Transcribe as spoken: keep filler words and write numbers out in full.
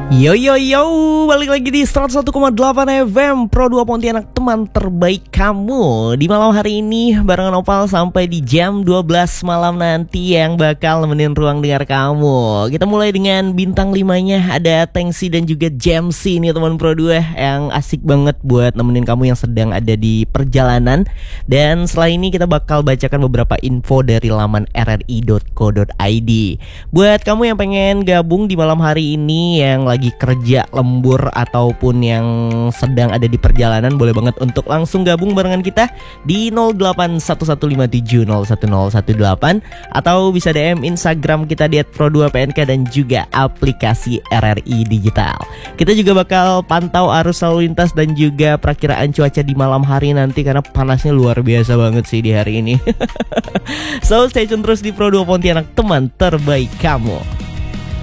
Yo yo yo, balik lagi di seratus satu koma delapan F M Pro dua Pontianak, teman terbaik kamu. Di malam hari ini barengan Opal sampai di jam dua belas malam nanti yang bakal nemenin ruang dengar kamu. Kita mulai dengan bintang limanya, ada Tengsi dan juga Jamsi nih teman Pro dua, yang asik banget buat nemenin kamu yang sedang ada di perjalanan. Dan setelah ini kita bakal bacakan beberapa info dari laman r r i dot co dot i d. Buat kamu yang pengen gabung di malam hari ini, yang lagi kerja lembur ataupun yang sedang ada di perjalanan, boleh banget untuk langsung gabung barengan kita di nol delapan satu satu lima tujuh nol satu nol satu delapan, atau bisa D M Instagram kita di et pro dua p n k dan juga aplikasi R R I Digital. Kita juga bakal pantau arus lalu lintas dan juga perakiraan cuaca di malam hari nanti, karena panasnya luar biasa banget sih di hari ini. So stay tune terus di Pro dua Pontianak, teman terbaik kamu.